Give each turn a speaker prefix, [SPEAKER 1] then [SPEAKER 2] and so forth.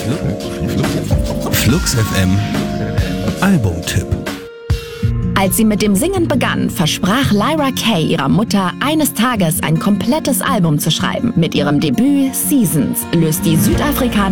[SPEAKER 1] Flux FM Albumtipp.
[SPEAKER 2] Als sie mit dem Singen begann, versprach Lyra Kay ihrer Mutter, eines Tages ein komplettes Album zu schreiben. Mit ihrem Debüt Seasons löst die Südafrikanerin